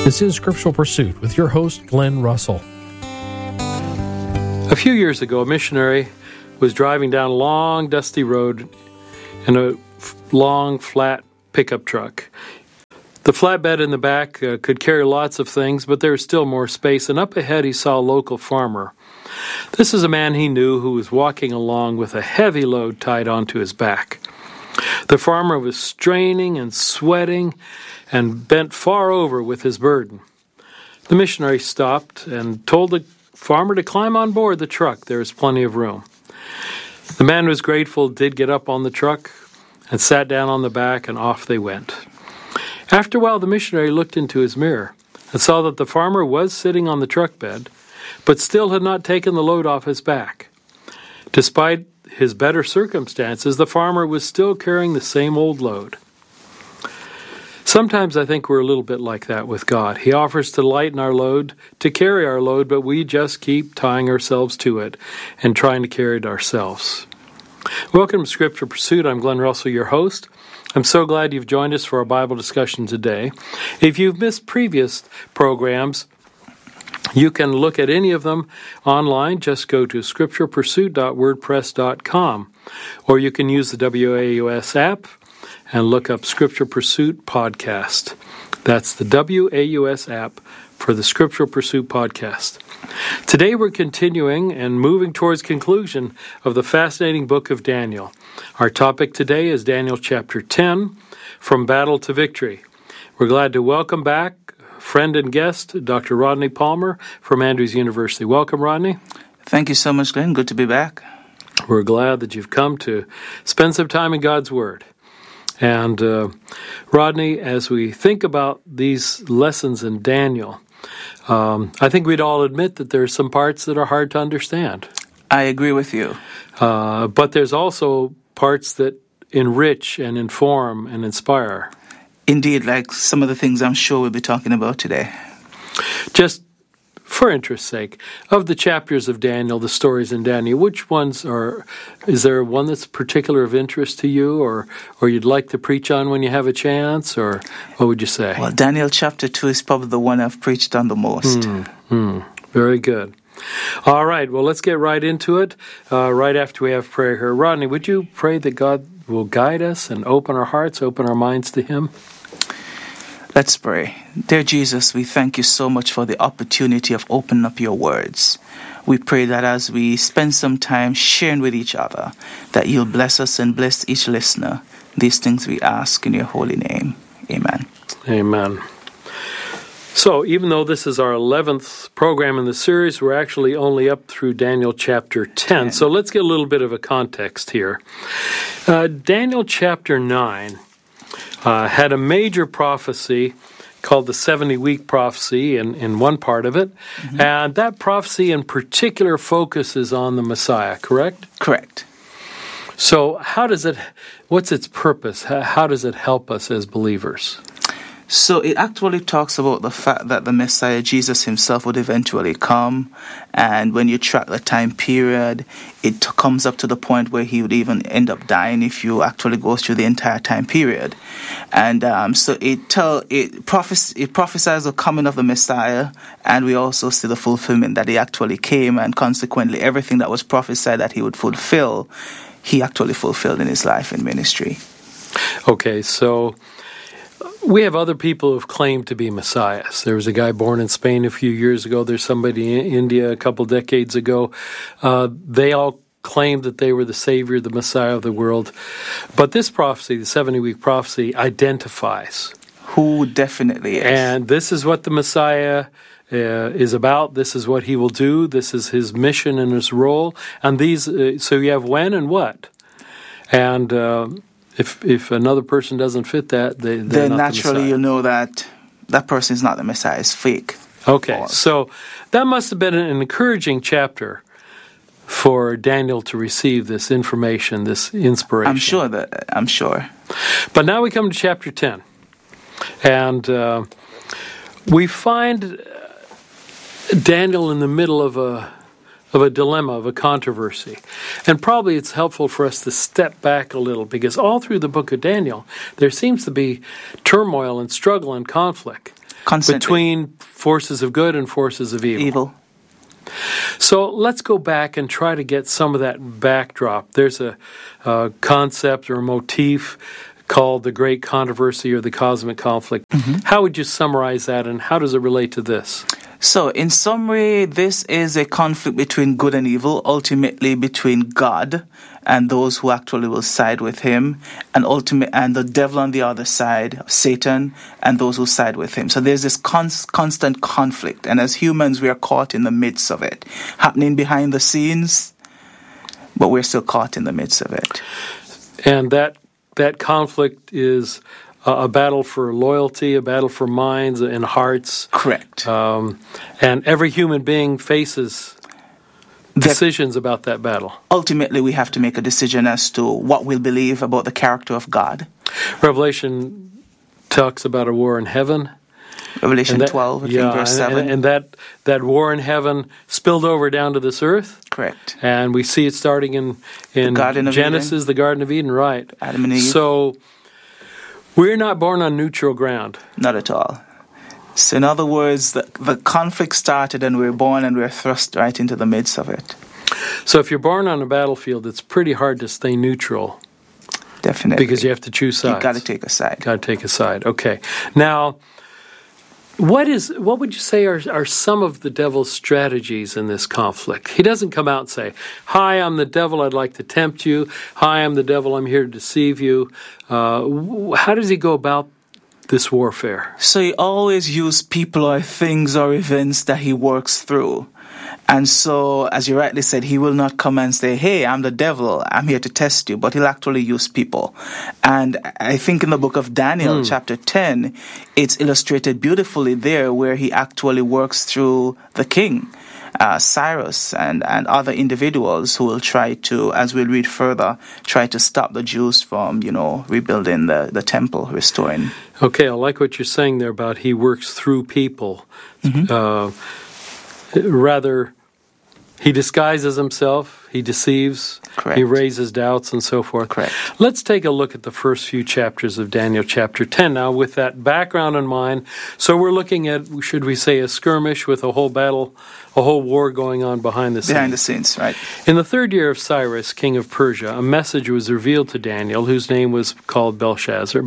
This is Scriptural Pursuit with your host, Glenn Russell. A few years ago, a missionary was driving down a long, dusty road in a long, flat pickup truck. The flatbed in the back could carry lots of things, but there was still more space, and up ahead he saw a local farmer. This is a man he knew who was walking along with a heavy load tied onto his back. The farmer was straining and sweating and bent far over with his burden. The missionary stopped and told the farmer to climb on board the truck. There was plenty of room. The man was grateful, did get up on the truck and sat down on the back, and off they went. After a while, the missionary looked into his mirror and saw that the farmer was sitting on the truck bed, but still had not taken the load off his back. Despite his better circumstances, the farmer was still carrying the same old load. Sometimes I think we're a little bit like that with God. He offers to lighten our load, to carry our load, but we just keep tying ourselves to it and trying to carry it ourselves. Welcome to Scripture Pursuit. I'm Glenn Russell, your host. I'm so glad you've joined us for our Bible discussion today. If you've missed previous programs, you can look at any of them online. Just go to scripturepursuit.wordpress.com, or you can use the WAUS app and look up Scripture Pursuit Podcast. That's the WAUS app for the Scriptural Pursuit Podcast. Today we're continuing and moving towards conclusion of the fascinating book of Daniel. Our topic today is Daniel chapter 10, From Battle to Victory. We're glad to welcome back friend and guest, Dr. Rodney Palmer from Andrews University. Welcome, Rodney. Thank you so much, Glenn. Good to be back. We're glad that you've come to spend some time in God's Word. And Rodney, as we think about these lessons in Daniel, I think we'd all admit that there are some parts that are hard to understand. I agree with you. But there's also parts that enrich and inform and inspire. Indeed, like some of the things I'm sure we'll be talking about today. Just for interest's sake, of the chapters of Daniel, the stories in Daniel, which ones is there one that's particular of interest to you or you'd like to preach on when you have a chance, or what would you say? Well, Daniel chapter 2 is probably the one I've preached on the most. Very good. All right, well, let's get right into it, right after we have prayer here. Rodney, would you pray that God will guide us and open our hearts, open our minds to Him? Let's pray. Dear Jesus, we thank you so much for the opportunity of opening up your words. We pray that as we spend some time sharing with each other, that you'll bless us and bless each listener. These things we ask in your holy name. Amen. Amen. So, even though this is our 11th program in the series, we're actually only up through Daniel chapter 10. So let's get a little bit of a context here. Daniel chapter 9 had a major prophecy called the 70-week prophecy in one part of it. Mm-hmm. And that prophecy in particular focuses on the Messiah, correct? Correct. So what's its purpose? How does it help us as believers? So it actually talks about the fact that the Messiah, Jesus himself, would eventually come. And when you track the time period, it comes up to the point where he would even end up dying if you actually go through the entire time period. And so it prophesies the coming of the Messiah, and we also see the fulfillment that he actually came, and consequently everything that was prophesied that he would fulfill, he actually fulfilled in his life and ministry. Okay, so we have other people who've claimed to be messiahs. There was a guy born in Spain a few years ago. There's somebody in India a couple decades ago. They all claimed that they were the Savior, the Messiah of the world. But this prophecy, the 70-week prophecy, identifies who definitely is. And this is what the Messiah is about. This is what he will do. This is his mission and his role. And so you have when and what. And If another person doesn't fit that, then naturally you know that person is not the Messiah, it's fake. Okay, so that must have been an encouraging chapter for Daniel to receive this information, this inspiration. I'm sure. But now we come to chapter 10, and we find Daniel in the middle of a dilemma, of a controversy. And probably it's helpful for us to step back a little, because all through the book of Daniel, there seems to be turmoil and struggle and conflict. Constantly. between forces of good and forces of evil. So let's go back and try to get some of that backdrop. There's a concept or a motif called the Great Controversy or the Cosmic Conflict. How would you summarize that, and how does it relate to this? So, in summary, this is a conflict between good and evil, ultimately between God and those who actually will side with him, and the devil on the other side, Satan, and those who side with him. So there's this constant conflict, and as humans, we are caught in the midst of it, happening behind the scenes, but we're still caught in the midst of it. And that conflict is a battle for loyalty, a battle for minds and hearts. Correct. And every human being faces decisions about that battle. Ultimately, we have to make a decision as to what we'll believe about the character of God. Revelation talks about a war in heaven. Revelation 12, I think, verse 7. And that war in heaven spilled over down to this earth. Correct. And we see it starting in Genesis, the Garden of Eden, right. Adam and Eve. So we're not born on neutral ground. Not at all. So in other words, the conflict started and we're born and we're thrust right into the midst of it. So if you're born on a battlefield, it's pretty hard to stay neutral. Definitely. Because you have to choose sides. You've got to take a side. Got to take a side. Okay. Now, what would you say are some of the devil's strategies in this conflict? He doesn't come out and say, "Hi, I'm the devil, I'd like to tempt you. Hi, I'm the devil, I'm here to deceive you." How does he go about this warfare? So he always uses people or things or events that he works through. And so, as you rightly said, he will not come and say, "Hey, I'm the devil, I'm here to test you," but he'll actually use people. And I think in the book of Daniel, chapter 10, it's illustrated beautifully there where he actually works through the king, Cyrus, and other individuals who will try to, as we'll read further, try to stop the Jews from, rebuilding the temple, restoring. Okay, I like what you're saying there about he works through people. Rather, he disguises himself, he deceives, Correct. He raises doubts, and so forth. Correct. Let's take a look at the first few chapters of Daniel chapter 10 now with that background in mind. So we're looking at, should we say, a skirmish with a whole battle, a whole war going on behind the scenes. Behind the scenes, right. In the 3rd year of Cyrus, king of Persia, a message was revealed to Daniel, whose name was called Belteshazzar.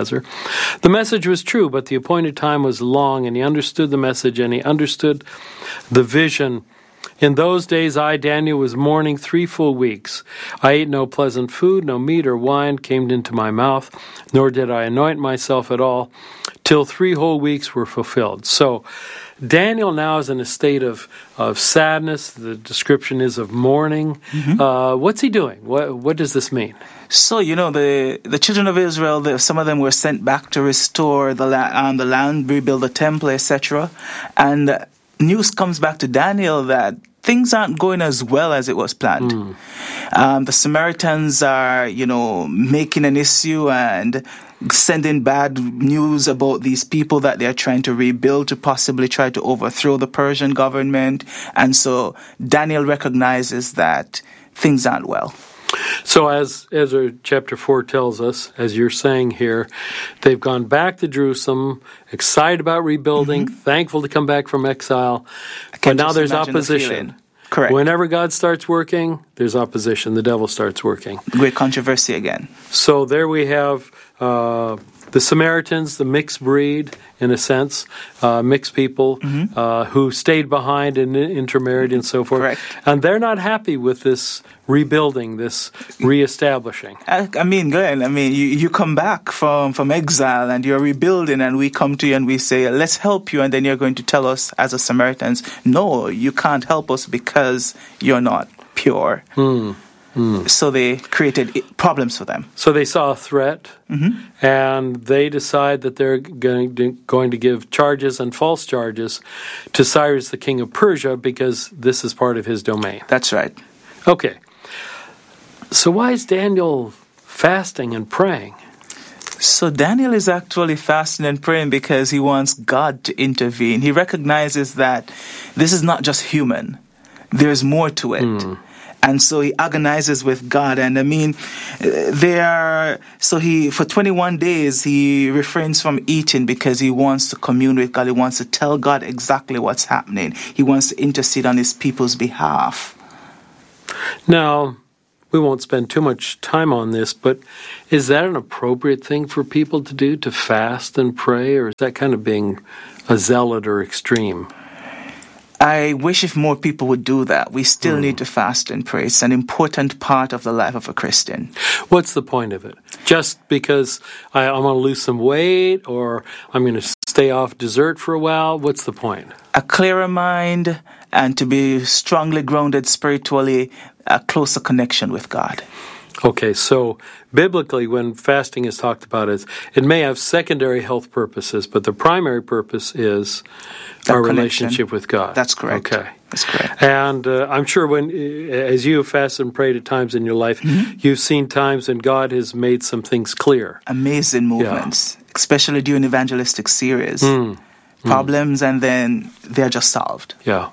The message was true, but the appointed time was long, and he understood the message, and he understood the vision. In those days I, Daniel, was mourning 3 full weeks. I ate no pleasant food, no meat or wine came into my mouth, nor did I anoint myself at all, till 3 whole weeks were fulfilled. So Daniel now is in a state of sadness. The description is of mourning. What's he doing? What does this mean? So, the children of Israel, some of them were sent back to restore the land, rebuild the temple, etc. And news comes back to Daniel that things aren't going as well as it was planned. The Samaritans are, making an issue and sending bad news about these people that they're trying to rebuild to possibly try to overthrow the Persian government. And so Daniel recognizes that things aren't well. So as chapter 4 tells us, as you're saying here, they've gone back to Jerusalem, excited about rebuilding, thankful to come back from exile, but now there's opposition. Correct. Whenever God starts working, there's opposition. The devil starts working. Great controversy again. So there we have the Samaritans, the mixed breed, in a sense, mixed people who stayed behind and intermarried and so forth. Correct. And they're not happy with this rebuilding, this reestablishing. I mean, Glenn, you come back from exile and you're rebuilding, and we come to you and we say, let's help you, and then you're going to tell us as a Samaritans, no, you can't help us because you're not pure. So they created problems for them. So they saw a threat, and they decide that they're going to give charges and false charges to Cyrus, the king of Persia, because this is part of his domain. That's right. Okay. So why is Daniel fasting and praying? So Daniel is actually fasting and praying because he wants God to intervene. He recognizes that this is not just human. There's more to it. And so he agonizes with God. And I mean, for 21 days, he refrains from eating because he wants to commune with God. He wants to tell God exactly what's happening. He wants to intercede on his people's behalf. Now, we won't spend too much time on this, but is that an appropriate thing for people to do, to fast and pray, or is that kind of being a zealot or extreme? I wish if more people would do that. We still need to fast and pray. It's an important part of the life of a Christian. What's the point of it? Just because I want to lose some weight, or I'm going to stay off dessert for a while? What's the point? A clearer mind and to be strongly grounded spiritually, a closer connection with God. Okay, so biblically, when fasting is talked about, it may have secondary health purposes, but the primary purpose is our relationship with God. That's correct. Okay. That's correct. And I'm sure as you have fasted and prayed at times in your life, you've seen times when God has made some things clear. Amazing movements, especially during evangelistic series. Problems, and then they're just solved. Yeah.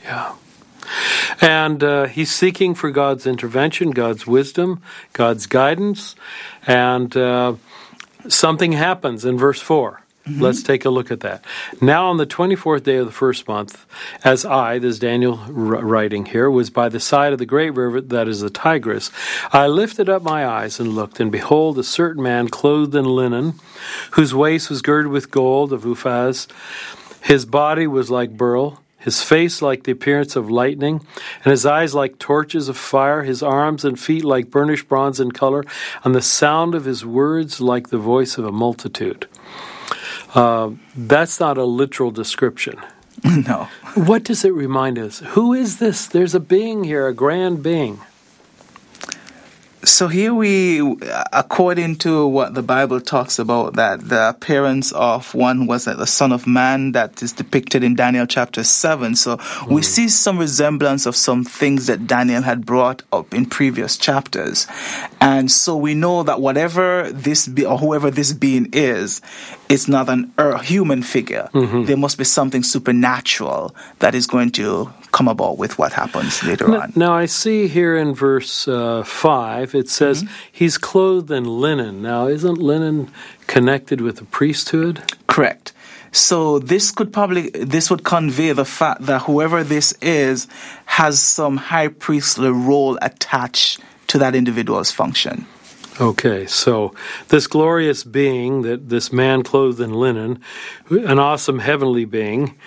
And he's seeking for God's intervention, God's wisdom, God's guidance, and something happens in verse 4. Let's take a look at that. Now on the 24th day of the first month, as I, this is Daniel writing here, was by the side of the great river, that is the Tigris, I lifted up my eyes and looked, and behold, a certain man clothed in linen, whose waist was girded with gold of Uphaz. His body was like beryl, his face like the appearance of lightning, and his eyes like torches of fire, his arms and feet like burnished bronze in color, and the sound of his words like the voice of a multitude. That's not a literal description. No. What does it remind us? Who is this? There's a being here, a grand being. So here according to what the Bible talks about, that the appearance of one was the Son of Man that is depicted in Daniel chapter 7. So we see some resemblance of some things that Daniel had brought up in previous chapters. And so we know that whatever this be, or whoever this being is, it's not a human figure. There must be something supernatural that is going to come about with what happens later on. Now I see here in verse 5, it says he's clothed in linen. Now isn't linen connected with the priesthood? Correct. So this would convey the fact that whoever this is has some high priestly role attached to that individual's function. Okay, so this glorious being, that this man clothed in linen, an awesome heavenly being,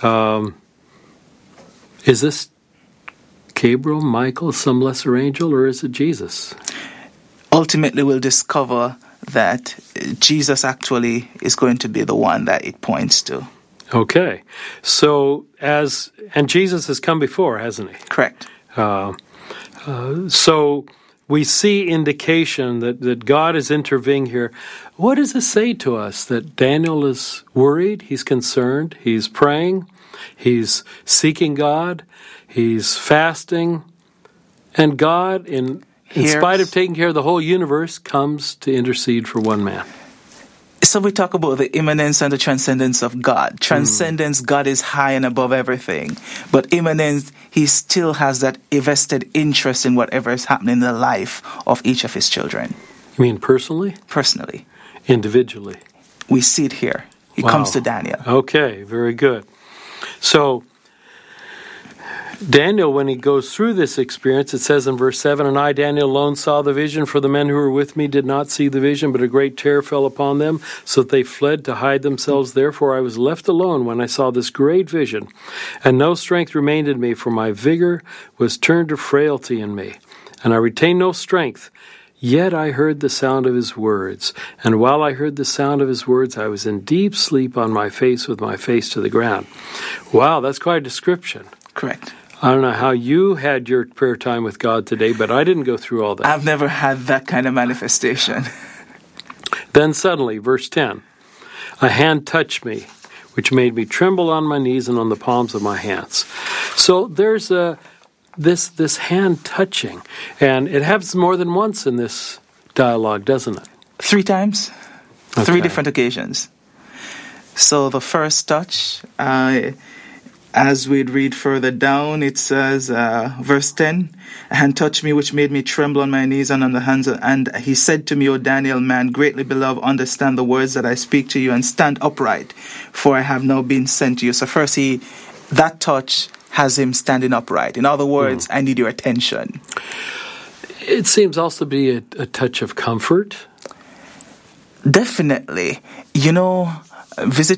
is this Gabriel, Michael, some lesser angel, or is it Jesus? Ultimately, we'll discover that Jesus actually is going to be the one that it points to. Okay, so and Jesus has come before, hasn't he? Correct. So we see indication that God is intervening here. What does this say to us? That Daniel is worried, he's concerned, he's praying, he's seeking God, he's fasting, and God, in spite of taking care of the whole universe, comes to intercede for one man. So we talk about the immanence and the transcendence of God. Transcendence, God is high and above everything. But immanence, he still has that vested interest in whatever is happening in the life of each of his children. You mean personally? Personally. Individually? We see it here. It comes to Daniel. Okay, very good. So Daniel, when he goes through this experience, it says in verse 7, and I, Daniel, alone saw the vision, for the men who were with me did not see the vision, but a great terror fell upon them, so that they fled to hide themselves. Therefore I was left alone when I saw this great vision, and no strength remained in me, for my vigor was turned to frailty in me, and I retained no strength. Yet I heard the sound of his words, and while I heard the sound of his words, I was in deep sleep on my face with my face to the ground. Wow, that's quite a description. Correct. I don't know how you had your prayer time with God today, but I didn't go through all that. I've never had that kind of manifestation. Then suddenly, verse 10, a hand touched me, which made me tremble on my knees and on the palms of my hands. So there's this hand touching, and it happens more than once in this dialogue, doesn't it? 3 times. Okay. 3 different occasions. So the first touch, As we'd read further down, it says, verse 10, "A hand touched me, which made me tremble on my knees and on the hands. And he said to me, O Daniel, man greatly beloved, understand the words that I speak to you and stand upright, for I have now been sent to you." So first, that touch has him standing upright. In other words, I need your attention. It seems also to be a touch of comfort. Definitely. Visit